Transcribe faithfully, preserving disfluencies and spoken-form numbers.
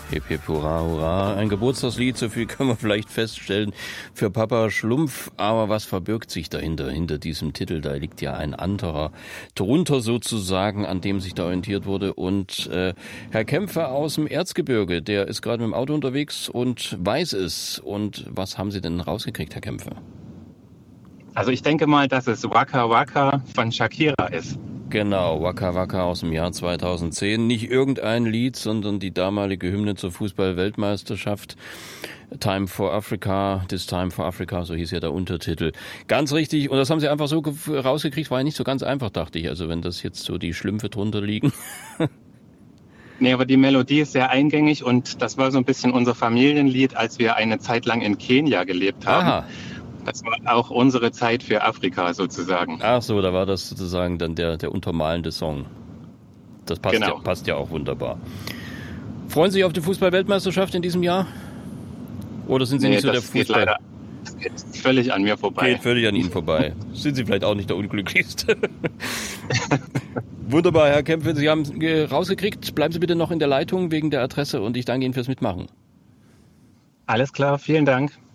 Hip hip hurra hurra, ein Geburtstagslied, so viel können wir vielleicht feststellen, für Papa Schlumpf. Aber was verbirgt sich dahinter, hinter diesem Titel? Da liegt ja ein anderer drunter sozusagen, an dem sich da orientiert wurde. Und äh, Herr Kämpfer aus dem Erzgebirge, der ist gerade mit dem Auto unterwegs und weiß es. Und was haben Sie denn rausgekriegt, Herr Kämpfer? Also ich denke mal, dass es Waka Waka von Shakira ist. Genau, Waka Waka aus dem Jahr zweitausendzehn. Nicht irgendein Lied, sondern die damalige Hymne zur Fußball-Weltmeisterschaft. Time for Africa, This Time for Africa, so hieß ja der Untertitel. Ganz richtig, und das haben Sie einfach so rausgekriegt, war ja nicht so ganz einfach, dachte ich. Also wenn das jetzt so die Schlümpfe drunter liegen. Nee, aber die Melodie ist sehr eingängig und das war so ein bisschen unser Familienlied, als wir eine Zeit lang in Kenia gelebt haben. Aha. Das war auch unsere Zeit für Afrika sozusagen. Ach so, da war das sozusagen dann der, der untermalende Song. Das passt, genau. ja, passt ja auch wunderbar. Freuen Sie sich auf die Fußball-Weltmeisterschaft in diesem Jahr? Oder sind Sie nee, nicht so der Fußball? Geht leider, das geht völlig an mir vorbei. Geht völlig an Ihnen vorbei. Sind Sie vielleicht auch nicht der Unglücklichste? Wunderbar, Herr Kämpfer, Sie haben rausgekriegt. Bleiben Sie bitte noch in der Leitung wegen der Adresse und ich danke Ihnen fürs Mitmachen. Alles klar, vielen Dank.